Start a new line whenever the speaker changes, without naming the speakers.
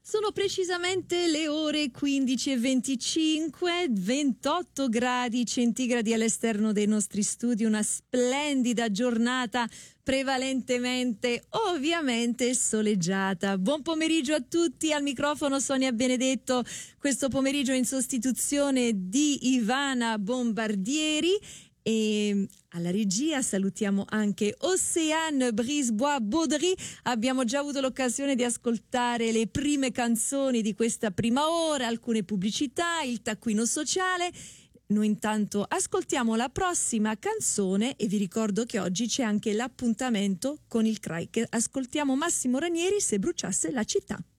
Sono precisamente le ore 15:25, 28 gradi centigradi all'esterno dei nostri studi, una splendida giornata prevalentemente ovviamente soleggiata. Buon pomeriggio a tutti, al microfono Sonia Benedetto, questo pomeriggio in sostituzione di Ivana Bombardieri. E alla regia salutiamo anche Océane Brisebois-Baudry. Abbiamo già avuto l'occasione di ascoltare le prime canzoni di questa prima ora, alcune pubblicità, il taccuino sociale. Noi intanto ascoltiamo la prossima canzone e vi ricordo che oggi c'è anche l'appuntamento con il CRAI. Ascoltiamo Massimo Ranieri, Se bruciasse la città.